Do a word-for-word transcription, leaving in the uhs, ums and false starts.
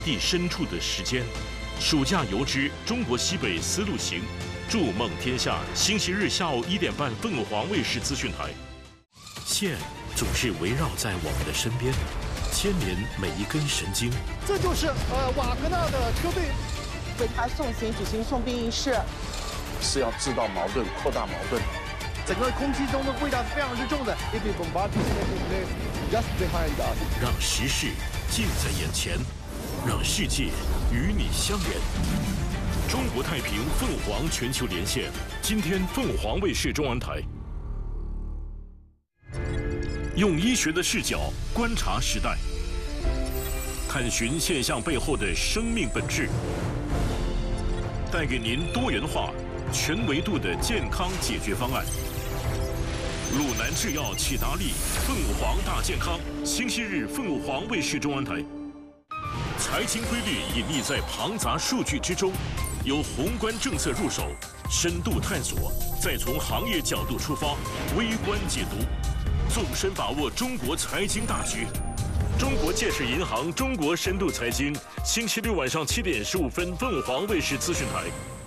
地深处的时间，暑假游之中国西北丝路行，筑梦天下。星期日下午一点半，凤凰卫视资讯台。线总是围绕在我们的身边，牵连每一根神经。 这就是呃瓦格纳的车队为他送行举行送殡仪式， 是要制造矛盾、扩大矛盾。 整个空气中的味道是非常之重的。 让时事近在眼前，让世界与你相连。中国太平凤凰全球连线，今天凤凰卫视中文台。用医学的视角观察时代，探寻现象背后的生命本质，带给您多元化、全维度的健康解决方案。鲁南制药启达利凤凰大健康，星期日凤凰卫视中文台。财经规律隐匿在庞杂数据之中，由宏观政策入手，深度探索，再从行业角度出发，微观解读，纵深把握中国财经大局。中国建设银行中国深度财经，星期六晚上七点十五分，凤凰卫视资讯台。